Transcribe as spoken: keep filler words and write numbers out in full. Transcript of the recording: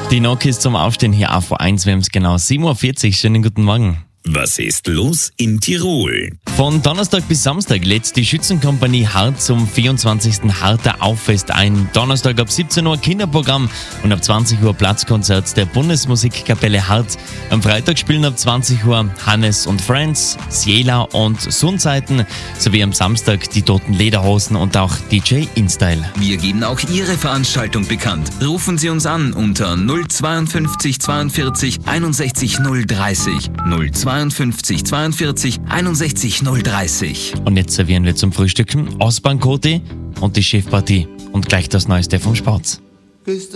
Die Nokis zum Aufstehen hier auf eins, wir haben es genau sieben Uhr vierzig. Schönen guten Morgen. Was ist los in Tirol? Von Donnerstag bis Samstag lädt die Schützenkompanie Hart zum vierundzwanzigsten Harter Auffest ein. Donnerstag ab siebzehn Uhr Kinderprogramm und ab zwanzig Uhr Platzkonzert der Bundesmusikkapelle Hart. Am Freitag spielen ab zwanzig Uhr Hannes und Friends, Siela und Sundseiten sowie am Samstag die Toten Lederhosen und auch D J InStyle. Wir geben auch Ihre Veranstaltung bekannt. Rufen Sie uns an unter null zweiundfünfzig zweiundvierzig einundsechzig null dreißig. null zweiundfünfzig zweiundvierzig einundsechzig null dreißig. Und jetzt servieren wir zum Frühstücken Ostbahn Koti und die Chefpartie und gleich das Neueste vom Sport.